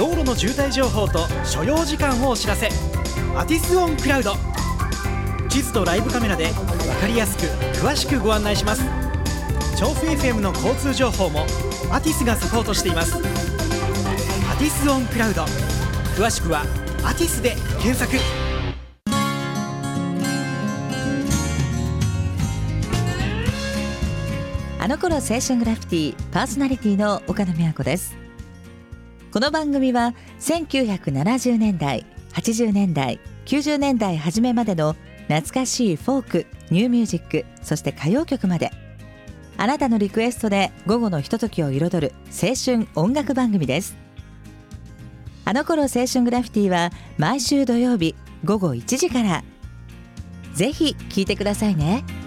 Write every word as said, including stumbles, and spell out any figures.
道路の渋滞情報と所要時間をお知らせ。アティスオンクラウド。地図とライブカメラで分かりやすく詳しくご案内します。調布 エフエム の交通情報もアティスがサポートしています。アティスオンクラウド、詳しくはアティスで検索。 あの頃青春グラフィティパーソナリティの岡野美和子です。この番組はせんきゅうひゃくななじゅうねんだい、はちじゅうねんだい、きゅうじゅうねんだい初めまでの懐かしいフォーク、ニューミュージック、そして歌謡曲まで、あなたのリクエストで午後のひとときを彩る青春音楽番組です。あの頃青春グラフィティは毎週土曜日午後いちじから、ぜひ聞いてくださいね。